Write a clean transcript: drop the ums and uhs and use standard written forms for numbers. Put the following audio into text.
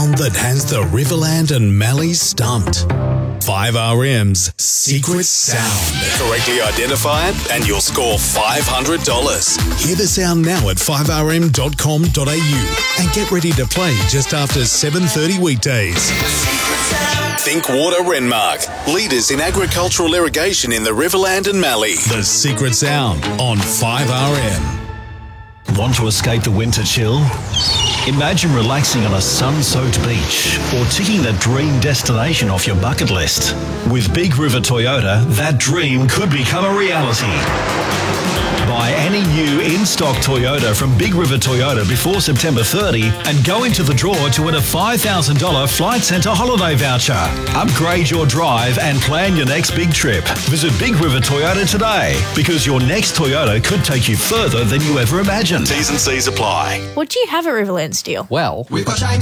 that has the Riverland and Mallee stumped. 5RM's Secret Sound. Correctly identify it and you'll score $500. Hear the sound now at 5rm.com.au and get ready to play just after 7:30 weekdays. Think Water Renmark, leaders in agricultural irrigation in the Riverland and Mallee. The Secret Sound on 5RM. Want to escape the winter chill? Imagine relaxing on a sun-soaked beach or ticking that dream destination off your bucket list. With Big River Toyota, that dream could become a reality. Buy any new in-stock Toyota from Big River Toyota before September 30 and go into the draw to win a $5,000 Flight Centre holiday voucher. Upgrade your drive and plan your next big trip. Visit Big River Toyota today because your next Toyota could take you further than you ever imagined. T's and C's apply. What do you have at Riverland Steel? Well, We've got